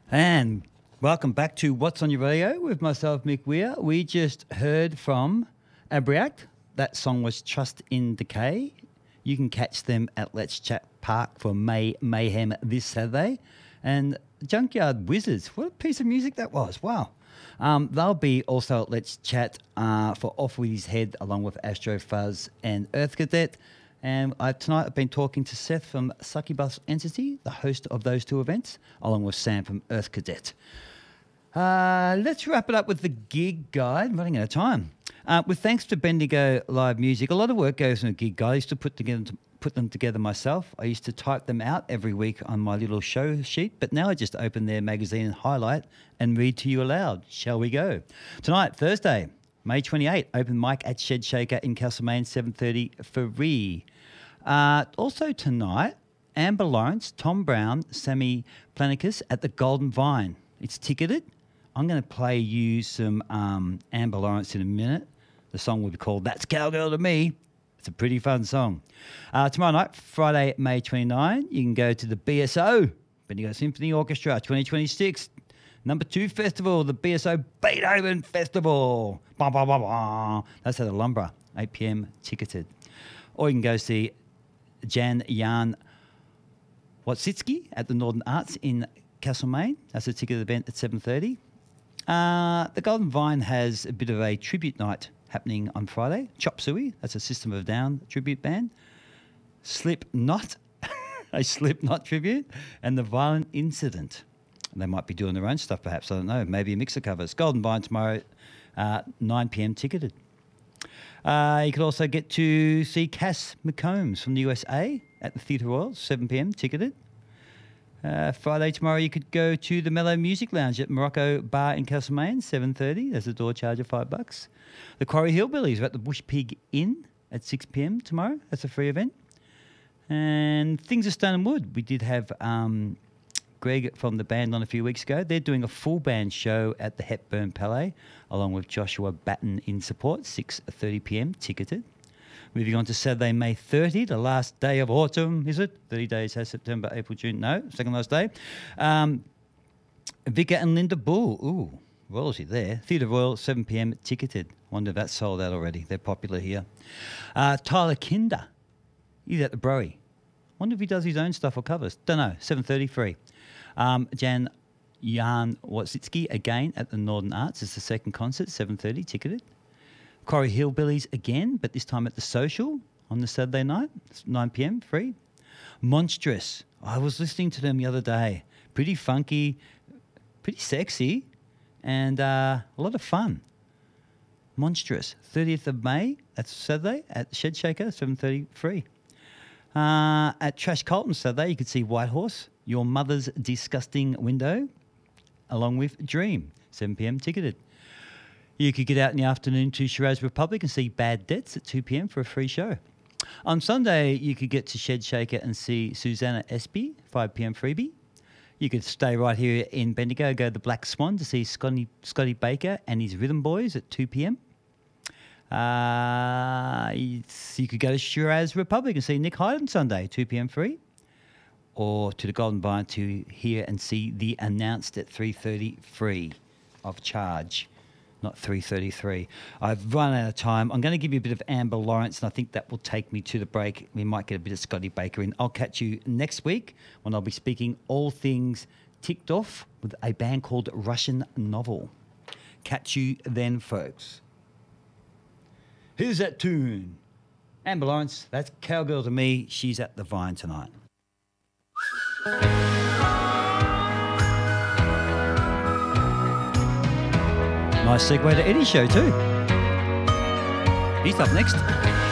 And welcome back to What's on Your Radio with myself, Mick Weir. We just heard from Abriac. That song was Trust in Decay. You can catch them at Let's Chat Park for Mayhem this Saturday. And Junkyard Wizards, what a piece of music that was. Wow. They'll be also at Let's Chat for Off With His Head along with Astro Fuzz and Earth Cadet. And tonight I've been talking to Seth from Succubus Entity, the host of those two events, along with Sam from Earth Cadet. Let's wrap it up with the gig guide. I'm running out of time. With thanks to Bendigo Live Music, a lot of work goes in a gig guide. I used to put them together myself. I used to type them out every week on my little show sheet, but now I just open their magazine and highlight and read to you aloud. Shall we go? Tonight, Thursday, May 28, open mic at Shed Shaker in Castlemaine, 7:30 free. Also tonight, Amber Lawrence, Tom Brown, Sammy Planicus at the Golden Vine. It's ticketed. I'm going to play you some Amber Lawrence in a minute. The song will be called That's Cowgirl to Me. It's a pretty fun song. Tomorrow night, Friday, May 29, you can go to the BSO, Bendigo Symphony Orchestra 2026. Number 2 festival, the BSO Beethoven Festival. Bah, bah, bah, bah. That's at Alumbra, 8 p.m. ticketed. Or you can go see Jan Watsitsky at the Northern Arts in Castlemaine. That's a ticketed event at 7:30. The Golden Vine has a bit of a tribute night happening on Friday. Chop Suey, that's a System of a Down tribute band. Slipknot, a Slipknot tribute. And The Violent Incident. They might be doing their own stuff, perhaps. I don't know. Maybe a mix of covers. Golden Vine tomorrow, 9 p.m. ticketed. You could also get to see Cass McCombs from the USA at the Theatre Royal, 7 p.m. ticketed. Friday tomorrow, you could go to the Mellow Music Lounge at Morocco Bar in Castlemaine, 7:30. There's a door charge of $5. The Quarry Hillbillies are at the Bush Pig Inn at 6 p.m. tomorrow. That's a free event. And Things of Stone and Wood. We did have Greg from the band on a few weeks ago. They're doing a full band show at the Hepburn Palais, along with Joshua Batten in support, 6:30 p.m. ticketed. Moving on to Saturday, May 30, the last day of autumn, is it? 30 days has September, April, June. No, second last day. Vicar and Linda Bull. Ooh, royalty there. Theatre Royal, 7 p.m. ticketed. Wonder if that's sold out already. They're popular here. Tyler Kinder. He's at the Broey. Wonder if he does his own stuff or covers. Don't know. 7:30 free. Jan Watsitsky again at the Northern Arts. It's the second concert, 7:30 ticketed. Quarry Hillbillies again, but this time at the Social on the Saturday night, 9 p.m. free. Monstrous. I was listening to them the other day. Pretty funky, pretty sexy, and a lot of fun. Monstrous. 30th of May, that's Saturday, at Shed Shaker, 7:30 free. At Trash Colton Saturday, you could see Whitehorse, Your Mother's Disgusting Window, along with Dream, 7 p.m. ticketed. You could get out in the afternoon to Shiraz Republic and see Bad Debts at 2 p.m. for a free show. On Sunday, you could get to Shed Shaker and see Susanna Espy, 5 p.m. freebie. You could stay right here in Bendigo, go to the Black Swan to see Scotty Baker and his Rhythm Boys at 2 p.m. You could go to Shiraz Republic and see Nick Hyde on Sunday, 2 p.m. free. Or to the Golden Vine to hear and see The Announced at 3:30 free of charge. Not 3:33. I've run out of time. I'm going to give you a bit of Amber Lawrence, and I think that will take me to the break. We might get a bit of Scotty Baker in. I'll catch you next week when I'll be speaking all things ticked off with a band called Russian Novel. Catch you then, folks. Here's that tune. Amber Lawrence, that's Cowgirl to Me. She's at the Vine tonight. Nice segue to Eddie's show too. He's up next.